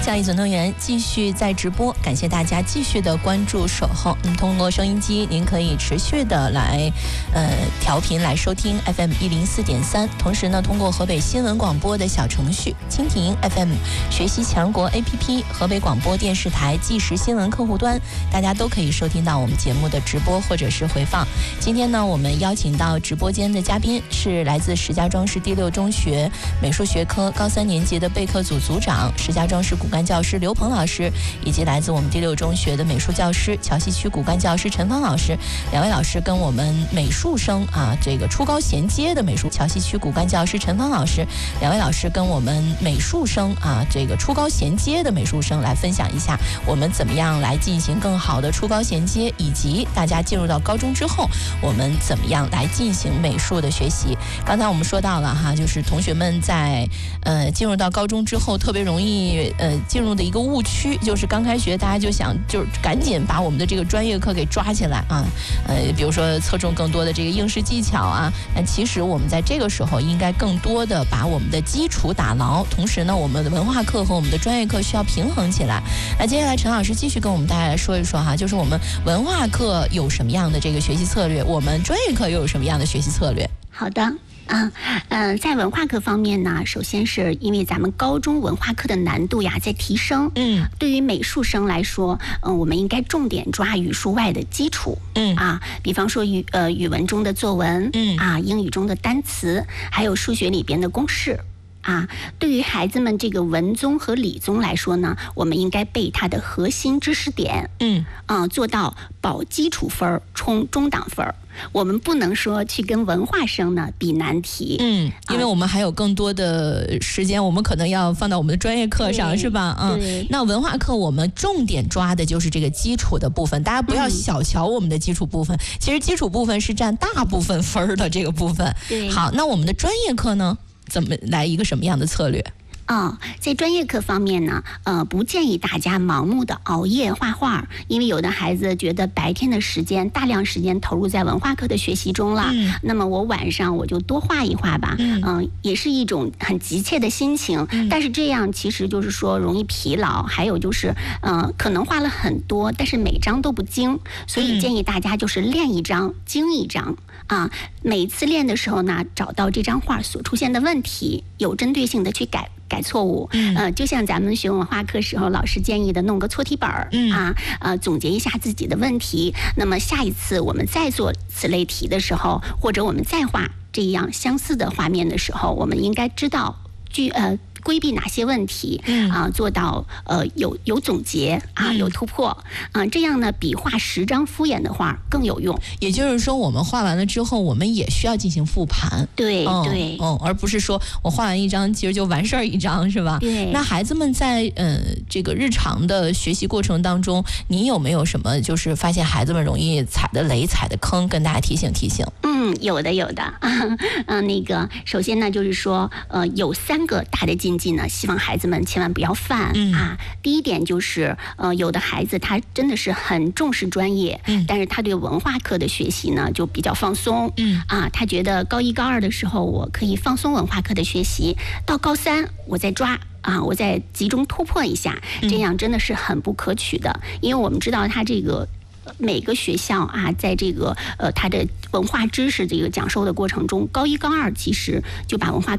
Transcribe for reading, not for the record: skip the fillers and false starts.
教育总动员继续在直播，感谢大家继续的关注守候。通过收音机，您可以持续的来调频来收听 FM 104.3，同时呢，通过河北新闻广播的小程序、蜻蜓 FM、学习强国 APP、河北广播电视台即时新闻客户端，大家都可以收听到我们节目的直播或者是回放。今天呢，我们邀请到直播间的嘉宾是来自石家庄市第6中学美术学科高3年级的备课组组长、石家庄市骨干教师刘鹏老师，以及来自我们第6中学的美术教师、桥西区骨干教师陈芳老师。两位老师跟我们美术生这个初高衔接的美术，桥西区骨干教师陈芳老师，两位老师跟我们美术生这个初高衔接的美术生来分享一下我们怎么样来进行更好的初高衔接，以及大家进入到高中之后我们怎么样来进行美术的学习。刚才我们说到了就是同学们在进入到高中之后特别容易进入的一个误区，就是刚开学大家就想就是赶紧把我们的这个专业课给抓起来比如说侧重更多的这个应试技巧但其实我们在这个时候应该更多的把我们的基础打牢，同时呢，我们的文化课和我们的专业课需要平衡起来。那接下来陈老师继续跟我们大家来说一说就是我们文化课有什么样的这个学习策略，我们专业课又有什么样的学习策略？ 好的。在文化课方面呢，首先是因为咱们高中文化课的难度在提升。对于美术生来说，我们应该重点抓语数外的基础。比方说语文中的作文，英语中的单词，还有数学里边的公式。对于孩子们这个文综和理综来说呢，我们应该背它的核心知识点，做到保基础分冲中档分。我们不能说去跟文化生呢比难题， 因为我们还有更多的时间，我们可能要放到我们的专业课上，是吧？那文化课我们重点抓的就是这个基础的部分，大家不要小瞧我们的基础部分，其实基础部分是占大部分分的这个部分。好，那我们的专业课呢，怎么来一个什么样的策略？ 在专业课方面呢，不建议大家盲目的熬夜画画，因为有的孩子觉得白天的时间大量时间投入在文化课的学习中了，那么我晚上我就多画一画吧，也是一种很急切的心情，但是这样其实就是说容易疲劳，还有就是可能画了很多，但是每张都不精，所以建议大家就是练一张精一张。每次练的时候呢，找到这张画所出现的问题，有针对性的去改错误。就像咱们学文化课时候老师建议的，弄个错题本总结一下自己的问题，那么下一次我们再做此类题的时候，或者我们再画这样相似的画面的时候，我们应该知道规避哪些问题做到有总结有突破这样呢比画10张敷衍的画更有用。 也就是说，我们画完了之后，我们也需要进行复盘。 对， 而不是说我画完一张其实就完事儿一张，是吧？ 对。 那孩子们在这个日常的学习过程当中，你有没有什么就是发现孩子们容易踩的雷、踩的坑，跟大家提醒提醒？ 有的那个首先呢，就是说有3个大的禁忌呢，希望孩子们千万不要犯第一点就是有的孩子他真的是很重视专业，但是他对文化课的学习呢就比较放松，他觉得高1、高2的时候我可以放松文化课的学习，到高3我再抓我再集中突破一下，这样真的是很不可取的，因为我们知道他这个每个学校在这个他的文化知识这个讲授的过程中，高1、高2其实就把文化